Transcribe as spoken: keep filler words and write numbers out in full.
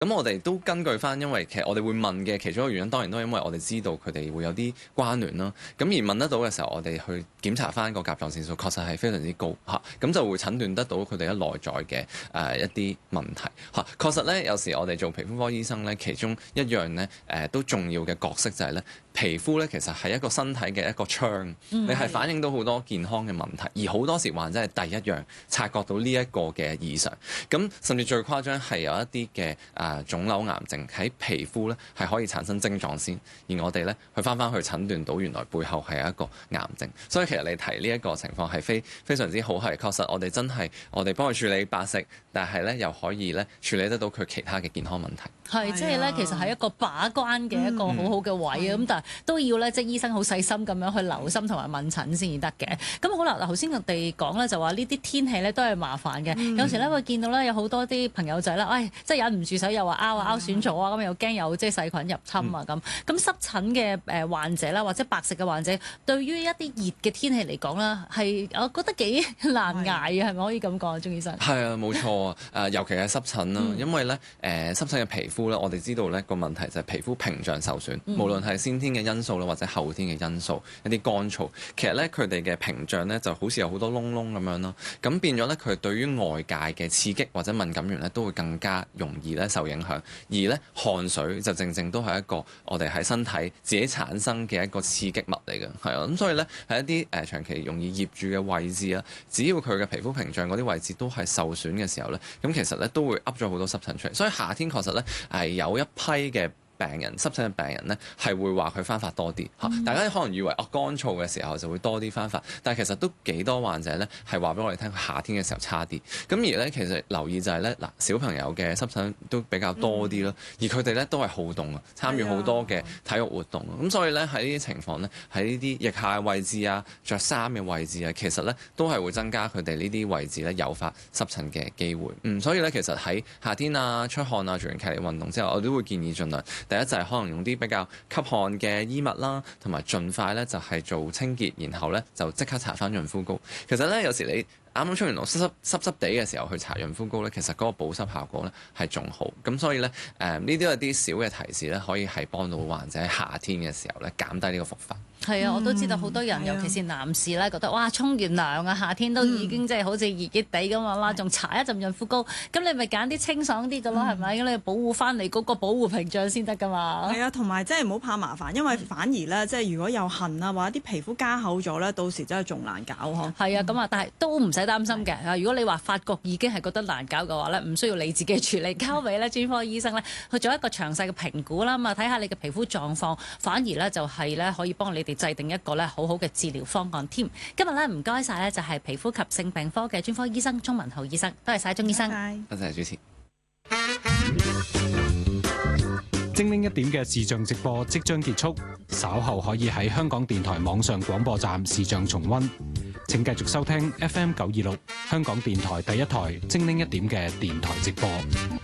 咁我哋都根據翻，因為其實我哋會問嘅其中一個原因，當然都係因為我哋知道佢哋會有啲關聯啦。咁而問得到嘅時候，我哋去檢查翻個甲狀腺素，確實係非常之高嚇，咁就會診斷得到佢哋一內在嘅誒、呃、一啲問題嚇。確實咧，有時我哋做皮膚科醫生咧，其中一樣咧誒、呃、都重要嘅角色就係咧，皮膚咧其實係一個身體嘅一個窗，你係反映到好多健康嘅問題，而好多時患者係第一樣察覺到呢一個嘅異常。咁甚至最誇張係有一啲嘅誒腫瘤癌症喺皮膚咧係可以產生症狀先，而我哋咧去翻翻去診斷到原來背後係一個癌症。所以其實你提呢一個情況係非非常之好，係確實我哋真係我哋幫佢處理白色，但係咧又可以咧處理得到佢其他嘅健康問題。 係即係咧，其實係一個把關嘅一個好好嘅位啊！咁、嗯、但係都要咧，即係醫生好細心咁樣去留心同埋問診先至得嘅。咁好啦，嗱頭先我哋講咧就話呢啲天氣咧都係麻煩嘅，嗯、有時咧會見到咧有好多啲朋友仔啦，唉、哎，即係忍唔住手又話拗啊拗損咗啊，咁又驚有即係細菌入侵啊咁。咁、嗯、濕疹嘅誒患者啦，或者白皙嘅患者，對於一啲熱嘅天氣嚟講啦，係我覺得幾難捱啊，係咪可以咁講啊，鍾醫生？係啊，冇錯啊，誒尤其係濕疹啦，嗯、因為咧誒、呃、濕疹嘅皮膚咧，我哋知道咧個問題就係皮膚屏障受損，嗯、無論係先天嘅因素啦，或者後天嘅因素，一啲乾燥，其實咧佢哋嘅屏障咧就好似有好多窿窿咁樣咯，咁變咗咧佢對於外界嘅刺激或者敏感源咧都會更加容易咧受影響，而咧汗水就正正都係一個我哋喺身體自己產生嘅一個刺激物嚟嘅，係啊，咁所以咧喺一啲誒、呃、長期容易醃住嘅位置啊，只要佢嘅皮膚屏障嗰啲位置都係受損嘅時候咧，咁其實咧都會噏咗好多濕疹出嚟，所以夏天確實咧係有一批嘅病人濕疹嘅病人咧係會話佢翻發多啲嚇，嗯、大家可能以為哦乾燥嘅時候就會多啲翻發，但係其實都幾多患者咧係話俾我哋聽，夏天嘅時候差啲。咁而咧其實留意就係咧嗱，小朋友嘅濕疹都比較多啲咯，嗯、而佢哋咧都係好動啊，參與好多嘅體育活動，咁、哎、呀所以咧喺呢啲情況咧，喺呢啲腋下嘅位置啊、着衫嘅位置啊，其實咧都係會增加佢哋呢啲位置咧誘發濕疹嘅機會。嗯，所以咧其實喺夏天啊、出汗啊、做完劇烈運動之後，我都會建議盡量。第一就係可能用啲比較吸汗嘅衣物啦，同埋盡快咧就係做清潔，然後咧就即刻搽翻潤膚膏。其實咧有時你啱啱出完汗濕濕濕濕地嘅時候去搽潤膚膏咧，其實嗰個保濕效果咧係仲好。咁所以咧誒呢啲有啲小嘅提示咧，可以係幫到患者喺夏天嘅時候咧減低呢個復發。 係啊，我都知道好多人，嗯、尤其是男士咧，覺得哇沖完涼啊，夏天都已經即係好似熱熱地咁啊啦，仲搽一陣潤膚膏，咁你咪揀啲清爽啲嘅咯，係咪、嗯？咁你保護翻你嗰個保護屏障先得㗎嘛。 係啊，同埋即係唔好怕麻煩，因為反而咧即係如果有痕啊，或者啲皮膚加厚咗咧，到時真係仲難搞嗬。係啊，咁啊，但係都唔使擔心嘅。的如果你話發覺已經係覺得難搞嘅話咧，唔需要你自己處理，交俾咧專科醫生咧去做一個詳細嘅評估啦，咁啊睇下你嘅皮膚狀況，反而咧就係咧可以幫你哋制定一個咧好好嘅治療方案添。今日咧唔該晒咧，就係皮膚及性病科嘅專科醫生鍾文浩醫生，多謝晒鍾醫生。 多謝主持。 精靈一點嘅視像直播即將結束，稍後可以喺香港電台網上廣播站視像重溫。請繼續收聽 F M 九二六香港電台第一台精靈一點嘅電台直播。